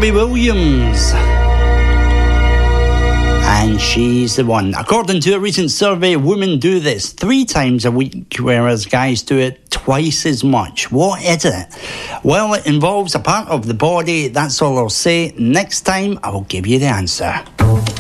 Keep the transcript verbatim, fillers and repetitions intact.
Robbie Williams. And she's the one. According to a recent survey, women do this three times a week, whereas guys do it twice as much. What is it? Well, it involves a part of the body. That's all I'll say. Next time, I will give you the answer.